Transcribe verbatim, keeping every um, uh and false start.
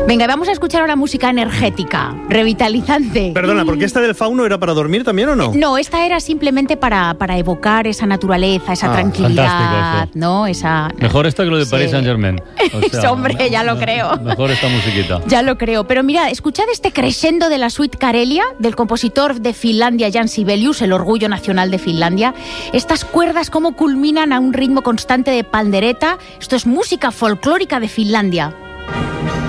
Venga, vamos a escuchar ahora música energética, revitalizante. Perdona, ¿porque esta del fauno era para dormir también o no? No, esta era simplemente para, para evocar esa naturaleza, esa Ah, tranquilidad, ¿no? Esa... Mejor esta que lo de Sí. Paris Saint-Germain. O sea, Hombre, ya lo creo. Mejor esta musiquita. Ya lo creo, pero mira, escuchad este crescendo de la suite Karelia, del compositor de Finlandia, Jan Sibelius, el orgullo nacional de Finlandia. Estas cuerdas cómo culminan a un ritmo constante de pandereta. Esto es música folclórica de Finlandia.